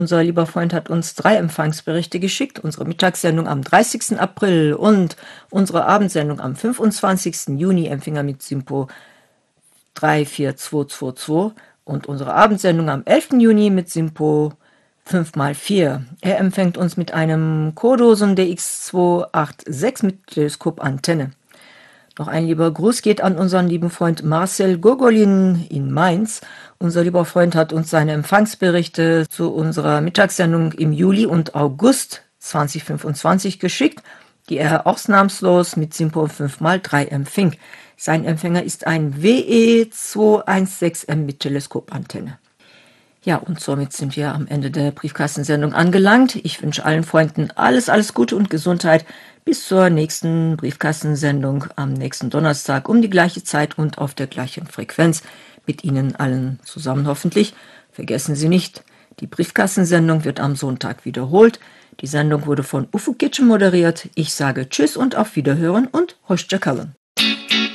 Unser lieber Freund hat uns 3 Empfangsberichte geschickt. Unsere Mittagssendung am 30. April und unsere Abendsendung am 25. Juni empfing er mit Simpo 34222 und unsere Abendsendung am 11. Juni mit Simpo 5x4. Er empfängt uns mit einem Kodoson DX286 mit Teleskopantenne. Noch ein lieber Gruß geht an unseren lieben Freund Marcel Gogolin in Mainz. Unser lieber Freund hat uns seine Empfangsberichte zu unserer Mittagssendung im Juli und August 2025 geschickt, die er ausnahmslos mit Simpo 5x3 empfing. Sein Empfänger ist ein WE216M mit Teleskopantenne. Ja, und somit sind wir am Ende der Briefkastensendung angelangt. Ich wünsche allen Freunden alles Gute und Gesundheit. Bis zur nächsten Briefkastensendung am nächsten Donnerstag um die gleiche Zeit und auf der gleichen Frequenz. Mit Ihnen allen zusammen hoffentlich. Vergessen Sie nicht, die Briefkastensendung wird am Sonntag wiederholt. Die Sendung wurde von Ufuk Kitchen moderiert. Ich sage Tschüss und auf Wiederhören und Hoşça kalın.